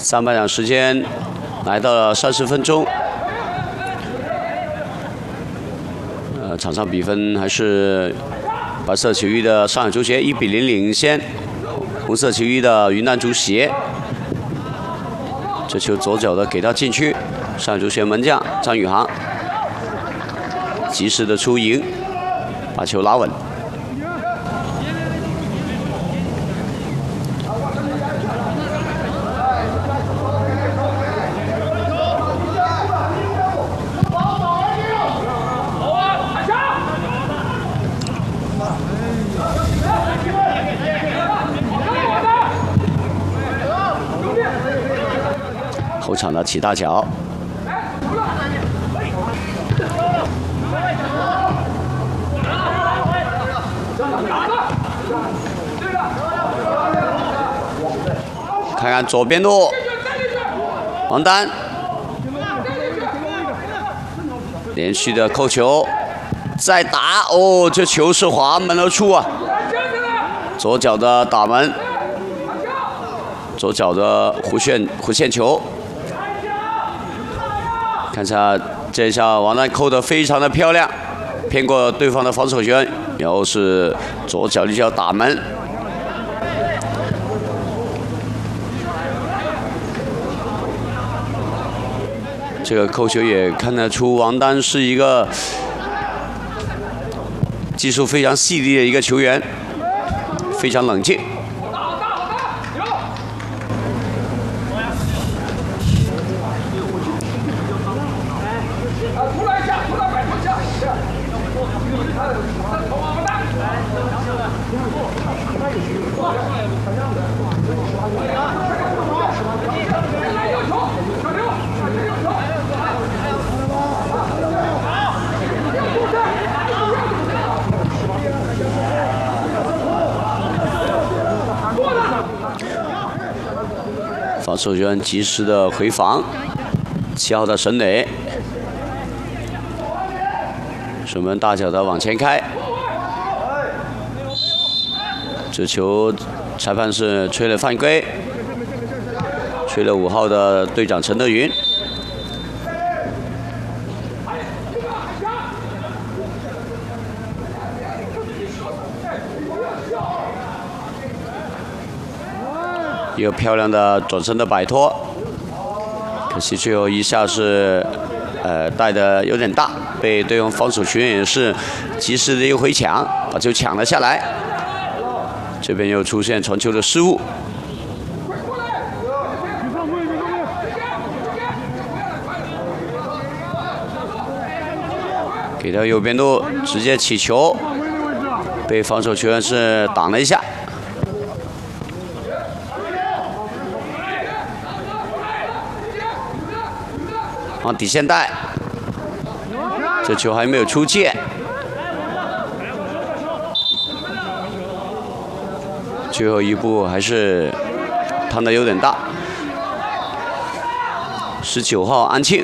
上半场时间来到了30分钟。场上比分还是白色球衣的上海足协1比0领先，红色球衣的云南足协。这球左脚的给到禁区，上海足协门将张宇航及时的出迎，把球拉稳。 后场的起大脚，看看左边路，王丹连续的扣球，再打哦，这球是滑门而出啊！左脚的打门，左脚的弧线球。 看下这一下，王丹扣得非常的漂亮，骗过对方的防守员，然后是左脚一脚打门。这个扣球也看得出王丹是一个技术非常细腻的一个球员，非常冷静。 防守员及时的回防，7号的沈磊，守门大脚的往前开，这球裁判是吹了犯规，吹了5号的队长陈德云。 一个漂亮的转身的摆脱，可惜最后一下是，带的有点大，被对方防守球员也是及时的一个回抢，把球抢了下来。这边又出现传球的失误。给到右边路，直接起球，被防守球员是挡了一下。 往底线带，这球还没有出界，最后一步还是趟的有点大。19号安庆，